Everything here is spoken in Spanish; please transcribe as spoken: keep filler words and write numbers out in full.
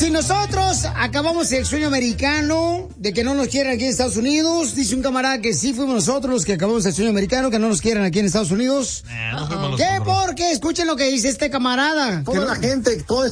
Si nosotros acabamos el sueño americano de que no nos quieran aquí en Estados Unidos, dice un camarada que sí fuimos nosotros los que acabamos el sueño americano, que no nos quieran aquí en Estados Unidos. Eh, no fuimos ¿Qué? nosotros. Porque escuchen lo que dice este camarada. Toda la gente, toda